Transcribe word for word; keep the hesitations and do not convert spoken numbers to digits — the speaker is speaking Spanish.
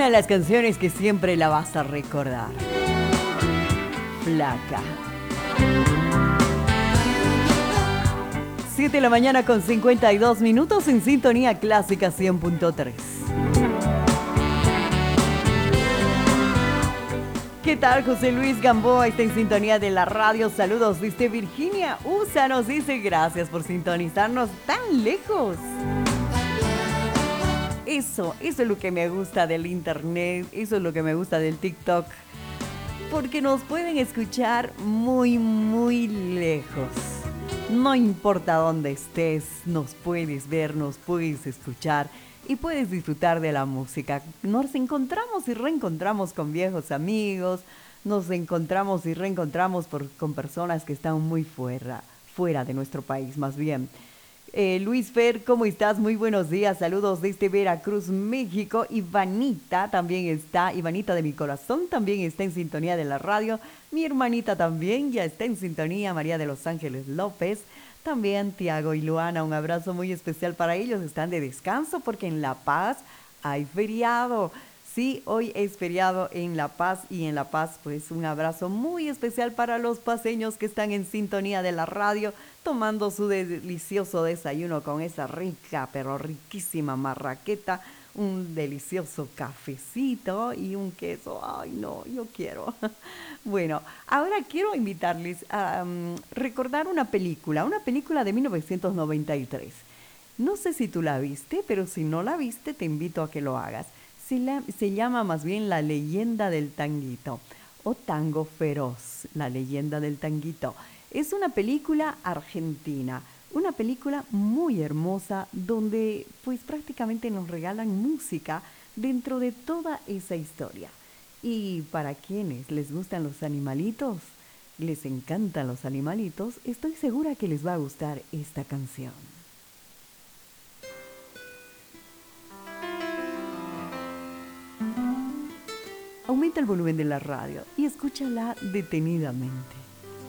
Una de las canciones que siempre la vas a recordar. Flaca. siete de la mañana con cincuenta y dos minutos en Sintonía Clásica cien punto tres. ¿Qué tal? José Luis Gamboa está en sintonía de la radio. Saludos desde Virginia. U S A nos dice gracias por sintonizarnos tan lejos. Eso, eso es lo que me gusta del internet, eso es lo que me gusta del TikTok. Porque nos pueden escuchar muy, muy lejos. No importa dónde estés, nos puedes ver, nos puedes escuchar y puedes disfrutar de la música. Nos encontramos y reencontramos con viejos amigos, nos encontramos y reencontramos por, con personas que están muy fuera, fuera de nuestro país más bien. Eh, Luis Fer, ¿cómo estás? Muy buenos días, saludos desde Veracruz, México. Ivanita también está, Ivanita de mi corazón también está en sintonía de la radio. Mi hermanita también ya está en sintonía, María de Los Ángeles López. También Tiago y Luana, un abrazo muy especial para ellos. Están de descanso porque en La Paz hay feriado. Sí, hoy es feriado en La Paz y en La Paz pues un abrazo muy especial para los paseños que están en sintonía de la radio, tomando su delicioso desayuno con esa rica pero riquísima marraqueta, un delicioso cafecito y un queso. Ay no, yo quiero. Bueno, ahora quiero invitarles a um, recordar una película, una película de mil novecientos noventa y tres. No sé si tú la viste, pero si no la viste te invito a que lo hagas. Se, la, se llama más bien La Leyenda del Tanguito o Tango Feroz, La Leyenda del Tanguito. Es una película argentina, una película muy hermosa donde pues prácticamente nos regalan música dentro de toda esa historia. Y para quienes les gustan los animalitos, les encantan los animalitos, estoy segura que les va a gustar esta canción. Aumenta el volumen de la radio y escúchala detenidamente.